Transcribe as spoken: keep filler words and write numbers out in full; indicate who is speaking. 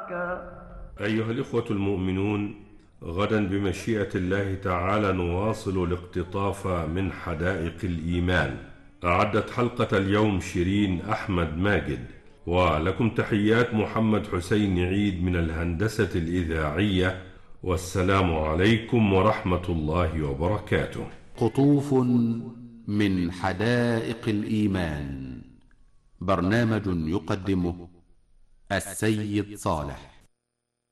Speaker 1: أيها الإخوة المؤمنون، غدا بمشيئة الله تعالى نواصل الاقتطاف من حدائق الإيمان. أعدت حلقة اليوم شيرين أحمد ماجد، ولكم تحيات محمد حسين عيد من الهندسة الإذاعية، والسلام عليكم ورحمة الله وبركاته.
Speaker 2: قطوف من حدائق الإيمان، برنامج يقدمه السيد صالح.